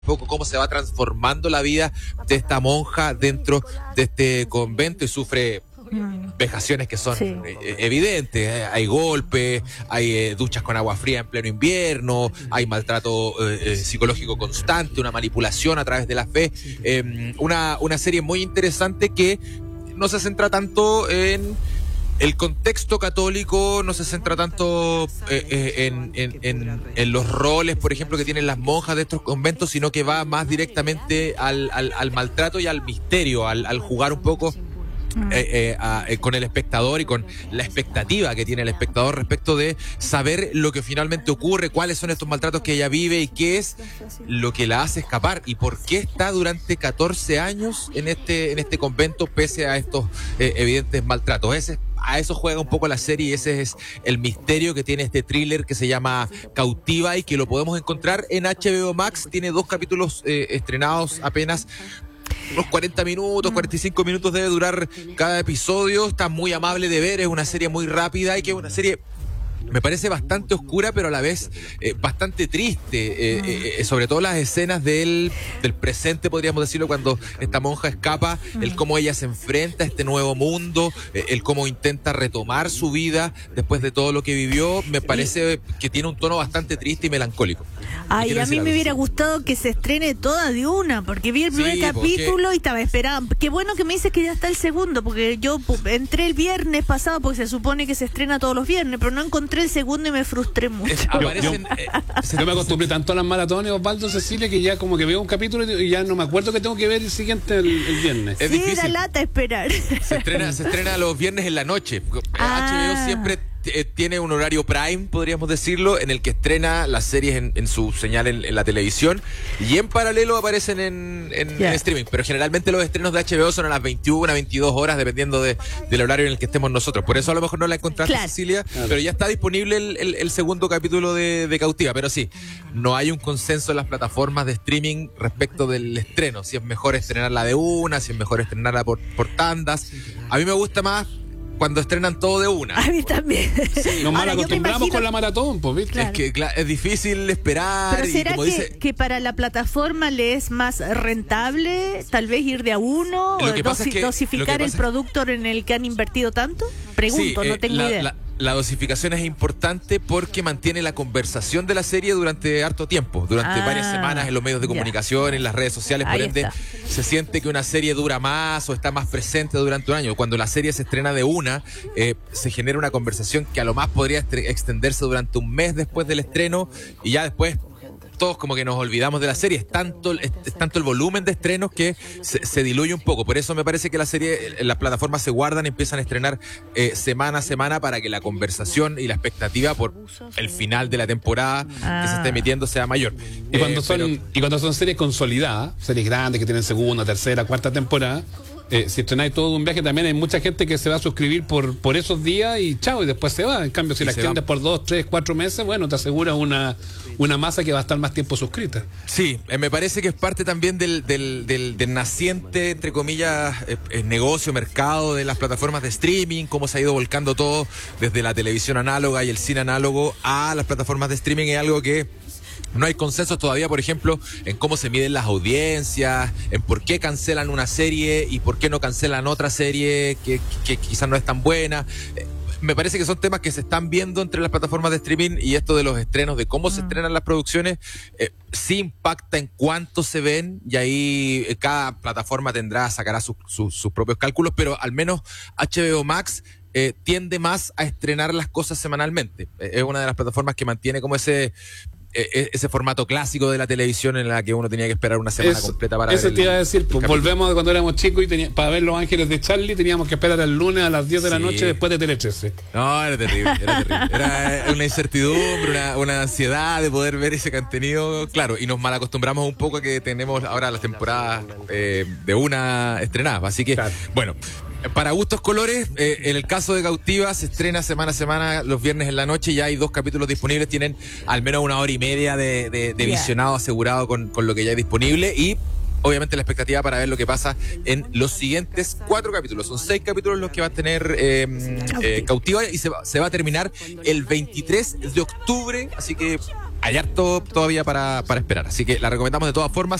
poco cómo se va transformando la vida de esta monja dentro de este convento y sufre vejaciones que son evidentes. Hay golpes, hay duchas con agua fría en pleno invierno, hay maltrato psicológico constante, una manipulación a través de la fe. Una serie muy interesante que no se centra tanto en el contexto católico, no se centra tanto en los roles, por ejemplo, que tienen las monjas de estos conventos, sino que va más directamente al maltrato y al misterio, al jugar un poco con el espectador y con la expectativa que tiene el espectador respecto de saber lo que finalmente ocurre, cuáles son estos maltratos que ella vive y qué es lo que la hace escapar y por qué está durante 14 años en este convento pese a estos evidentes maltratos. A eso juega un poco la serie y ese es el misterio que tiene este thriller que se llama Cautiva y que lo podemos encontrar en HBO Max. Tiene 2 capítulos estrenados apenas. Unos 40 minutos, 45 minutos debe durar cada episodio. Está muy amable de ver, es una serie muy rápida y que es una serie, me parece bastante oscura, pero a la vez bastante triste. Sobre todo las escenas del presente, podríamos decirlo, cuando esta monja escapa, el cómo ella se enfrenta a este nuevo mundo, el cómo intenta retomar su vida después de todo lo que vivió, me parece que tiene un tono bastante triste y melancólico. Ay, a mí me hubiera gustado que se estrene toda de una, porque vi el primer capítulo y estaba esperando. Qué bueno que me dices que ya está el segundo, porque yo entré el viernes pasado, porque se supone que se estrena todos los viernes, pero no encontré el segundo y me frustré mucho. Yo me acostumbré tanto a las maratones, Osvaldo, Cecilia, que ya como que veo un capítulo y ya no me acuerdo que tengo que ver el siguiente el viernes. Es difícil. Era lata esperar. Se estrena los viernes en la noche. HBO siempre tiene un horario prime, podríamos decirlo, en el que estrena las series en su señal en la televisión y en paralelo aparecen en streaming, pero generalmente los estrenos de HBO son a las 21, 22 horas dependiendo del horario en el que estemos nosotros, por eso a lo mejor no la encontraste, Cecilia, pero ya está disponible el segundo capítulo de Cautiva, pero sí, no hay un consenso en las plataformas de streaming respecto del estreno, si es mejor estrenarla de una, si es mejor estrenarla por tandas. A mí me gusta más cuando estrenan todo de una. A mí también. Sí, nos mal acostumbramos con la maratón, pues, ¿viste? Claro. Es que es difícil esperar. Pero ¿será y como que para la plataforma le es más rentable tal vez ir de a uno? ¿Dosificar el producto en el que han invertido tanto? Pregunto, no tengo idea. La dosificación es importante porque mantiene la conversación de la serie durante harto tiempo, durante varias semanas en los medios de comunicación, en las redes sociales, por ende se siente que una serie dura más o está más presente durante un año. Cuando la serie se estrena de una, se genera una conversación que a lo más podría extenderse durante un mes después del estreno y ya después todos como que nos olvidamos de la serie. Es tanto el volumen de estrenos que se diluye un poco. Por eso me parece que la serie, las plataformas se guardan y empiezan a estrenar semana a semana para que la conversación y la expectativa por el final de la temporada que se está emitiendo sea mayor. Y cuando son series consolidadas, series grandes que tienen segunda, tercera, cuarta temporada, si estrenáis todo un viaje, también hay mucha gente que se va a suscribir por esos días y chao, y después se va. En cambio, si la extiendes por 2, 3, 4 meses, bueno, te asegura una masa que va a estar más tiempo suscrita. Sí, me parece que es parte también del naciente, entre comillas, negocio, mercado de las plataformas de streaming, cómo se ha ido volcando todo desde la televisión análoga y el cine análogo a las plataformas de streaming. Es algo que no hay consensos todavía, por ejemplo, en cómo se miden las audiencias, en por qué cancelan una serie y por qué no cancelan otra serie que quizás no es tan buena. Me parece que son temas que se están viendo entre las plataformas de streaming y esto de los estrenos, de cómo se estrenan las producciones, sí impacta en cuánto se ven y ahí cada plataforma sacará sus propios cálculos, pero al menos HBO Max tiende más a estrenar las cosas semanalmente. Es una de las plataformas que mantiene como ese formato clásico de la televisión en la que uno tenía que esperar una semana completa para ver. Eso te iba a decir, pues volvemos de cuando éramos chicos y para ver Los Ángeles de Charlie teníamos que esperar el lunes a las 10 de la noche después de Tele 13. No, era terrible. Era una incertidumbre, una ansiedad de poder ver ese contenido, claro, y nos mal acostumbramos un poco a que tenemos ahora las temporadas de una estrenada, así que, bueno, para gustos colores, en el caso de Cautiva se estrena semana a semana los viernes en la noche, ya hay 2 capítulos disponibles, tienen al menos 1 hora y media de visionado asegurado con lo que ya es disponible y obviamente la expectativa para ver lo que pasa en los siguientes 4 capítulos. Son 6 capítulos los que va a tener Cautiva y se va a terminar el 23 de octubre, así que hay harto todavía para esperar. Así que la recomendamos de todas formas.